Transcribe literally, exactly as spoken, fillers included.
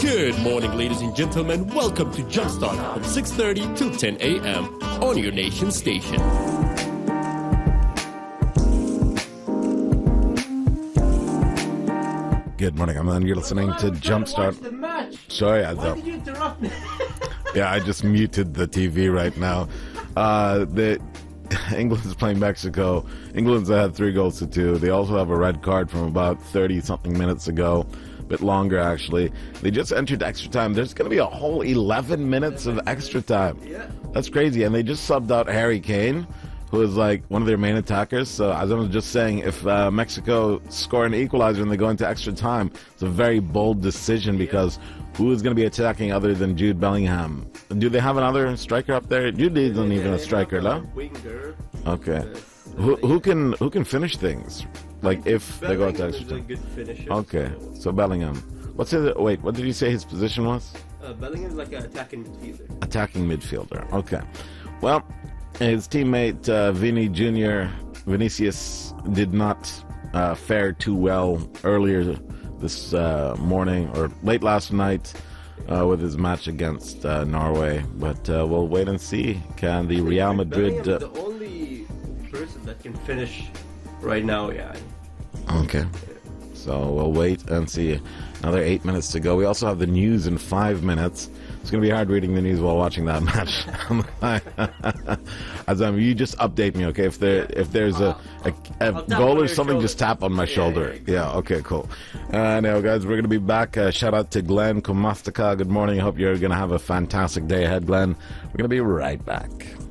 Good morning, ladies and gentlemen. Welcome to Jumpstart from six thirty till ten a.m. on your nation station. Good morning, I'm on. You're listening to Jumpstart. The match. Sorry, I Why thought. did you interrupt me? Yeah, I just muted the T V right now. Uh, the England's playing Mexico. England's had three goals to two. They also have a red card from about thirty something minutes ago. A bit longer, actually. They just entered extra time. There's going to be a whole eleven minutes of extra time. Yeah. That's crazy. And they just subbed out Harry Kane, who is like one of their main attackers. So as I was just saying, if uh, Mexico score an equalizer and they go into extra time, it's a very bold decision because who is going to be attacking other than Jude Bellingham? Do they have another striker up there? Jude isn't even a striker, no? Winger. Okay. Who, who can who can finish things? Like if they go into extra Bellingham is a time. good finisher. Okay. So Bellingham. What's his? Wait. What did you say his position was? Uh, Bellingham is like an attacking midfielder. Attacking midfielder. Okay. Well, his teammate uh, Vinny Junior Vinicius did not uh, fare too well earlier this uh, morning or late last night uh, with his match against uh, Norway. But uh, we'll wait and see. Can the Real Madrid? Bellingham is Uh, the only person that can finish right now. Yeah. okay. So we'll wait and see. Another eight minutes to go. We also have the news in five minutes. It's going to be hard reading the news while watching that match. As um, you just update me, okay? If there if there's a, a, a goal or something, just tap on my shoulder. Yeah, okay, cool. Uh, now, guys, we're going to be back. Uh, shout out to Glenn Komastaka. Good morning. I hope you're going to have a fantastic day ahead, Glenn. We're going to be right back.